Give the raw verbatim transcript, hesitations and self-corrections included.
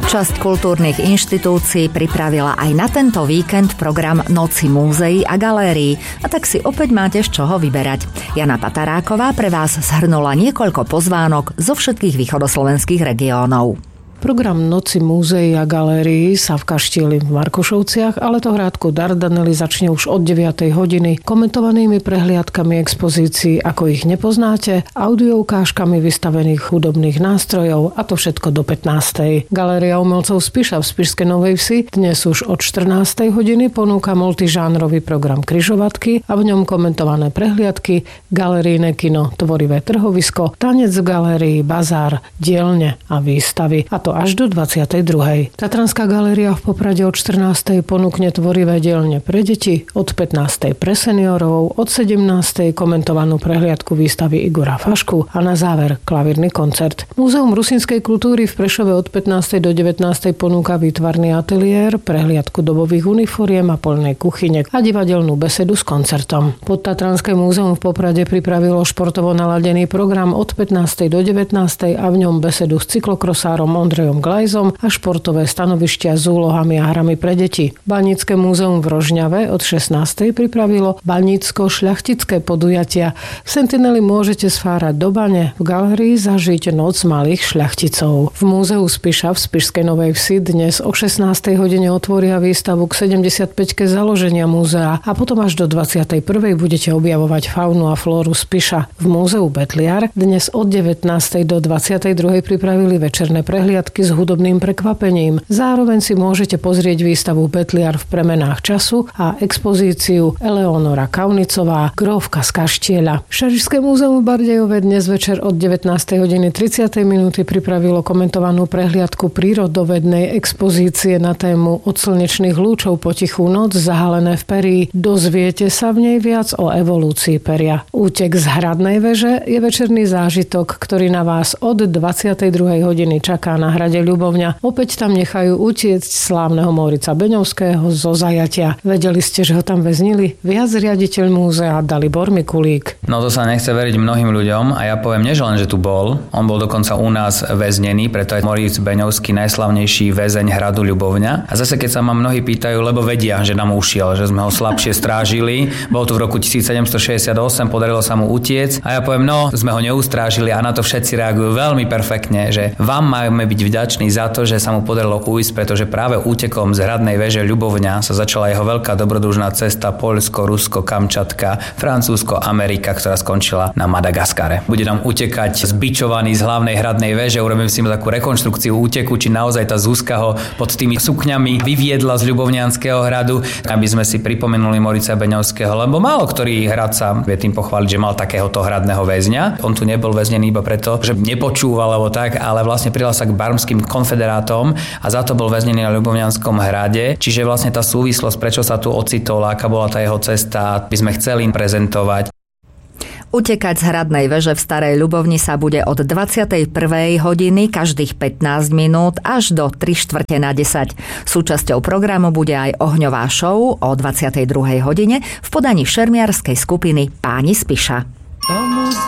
Časť kultúrnych inštitúcií pripravila aj na tento víkend program Noci múzeí a galérií, a tak si opäť máte z čoho vyberať. Jana Pataráková pre vás zhrnula niekoľko pozvánok zo všetkých východoslovenských regiónov. Program Noci múzeí a galérií sa v Kaštieli v Markušovciach, ale to hrádku Dardanely začne už od deviatej hodiny komentovanými prehliadkami expozícií, ako ich nepoznáte, audioukážkami vystavených hudobných nástrojov, a to všetko do pätnástej. Galéria umelcov Spiša v Spišskej Novej Vsi dnes už od štrnástej hodiny ponúka multižánrový program Križovatky a v ňom komentované prehliadky, galerijné kino, tvorivé trhovisko, tanec v galérii, bazár, dielne a výstavy. A to až do dvadsiatej druhej. Tatranská galéria v Poprade od štrnástej ponúkne tvorivé dielne pre deti, od pätnástej pre seniorov, od sedemnástej komentovanú prehliadku výstavy Igora Fašku a na záver klavírny koncert. Múzeum rusínskej kultúry v Prešove od pätnástej do devätnástej ponúka výtvarný ateliér, prehliadku dobových uniforiem a poľnej kuchyne a divadelnú besedu s koncertom. Podtatranské múzeum v Poprade pripravilo športovo naladený program od pätnástej do devätnástej a v ňom besedu s cyklokrosárom Ondrejom Glajzom a športové stanovištia s úlohami a hrami pre deti. Banícke múzeum v Rožňave od šestnástej pripravilo banícko-šľachtické podujatia. V Sentineli môžete sfárať do bane, v galérii zažiť noc malých šľachticov. V múzeu Spiša v Spišskej Novej Vsi dnes o šestnástej hodine otvoria výstavu k sedemdesiatpäťke založenia múzea a potom až do dvadsiatej prvej budete objavovať faunu a flóru Spiša. V múzeu Betliar dnes od devätnástej do dvadsiatej druhej pripravili večerné prehliadky s hudobným prekvapením. Zároveň si môžete pozrieť výstavu Betliar v premenách času a expozíciu Eleonora Kaunicová, grófka z Kaštieľa. Šarišské múzeum v Bardejove dnes večer od devätnástej hodiny tridsať minúty pripravilo komentovanú prehliadku prírodovednej expozície na tému Od slnečných lúčov po tichú noc zahalené v perí. Dozviete sa v nej viac o evolúcii peria. Útek z hradnej veže je večerný zážitok, ktorý na vás od dvadsiatej druhej hodiny čaká na hrade Ľubovňa. Opäť tam nechajú utiecť slávneho Mórica Beňovského zo zajatia. Vedeli ste, že ho tam väznili? Viac riaditeľ múzea Dalibor Mikulík. No to sa nechce veriť mnohým ľuďom a ja poviem, nie že len, že tu bol, on bol dokonca u nás väznený, preto je Móric Beňovský najslavnejší väzeň hradu Ľubovňa. A zase keď sa ma mnohí pýtajú, lebo vedia, že nám ušiel, že sme ho slabšie strážili, bol tu v roku tisícsedemstošesťdesiatosem, podarilo sa mu utiec a ja poviem, no, sme ho neustrážili a na to všetci reagujú veľmi perfektne, že vám máme byť vďačný za to, že sa mu podarilo ujsť, pretože práve útekom z hradnej veže Ľubovňa sa začala jeho veľká dobrodružná cesta Poľsko, Rusko, Kamčatka, Francúzsko, Amerika, ktorá skončila na Madagaskare. Bude nám utekať zbičovaný z hlavnej hradnej veže, urobím si takú rekonštrukciu úteku, či naozaj tá Zuzka ho pod tými sukňami vyviedla z Ľubovňanského hradu, aby sme si pripomenuli Mórica Beňovského, lebo málo ktorý hradca vie tým pochváliť, že mal takéhoto hradného väzňa. On tu nebol väznený iba preto, že nepočúval alebo tak, ale vlastne pridal sa k barmským konfederátom a za to bol väznený na Ľubovňanskom hrade. Čiže vlastne tá súvislosť, prečo sa tu ocitol, aká bola tá jeho cesta, by sme chceli im prezentovať. Utekať z hradnej veže v Starej Ľubovni sa bude od dvadsiatej prvej hodiny každých pätnásť minút až do tri štvrte na desať. Súčasťou programu bude aj ohňová show o dvadsiatej druhej hodine v podaní šermiarskej skupiny Páni Spiša.